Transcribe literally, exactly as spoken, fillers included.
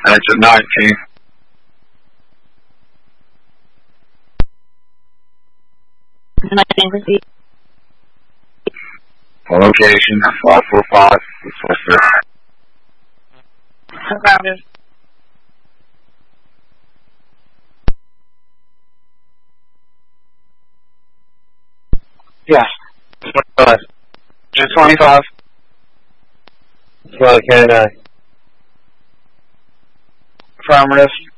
Exit nineteen. nineteen, proceed. Location, five four five, East Wester. Affirmative. Yeah. twenty-five. Just twenty-five. Swell Canada. Affirmative.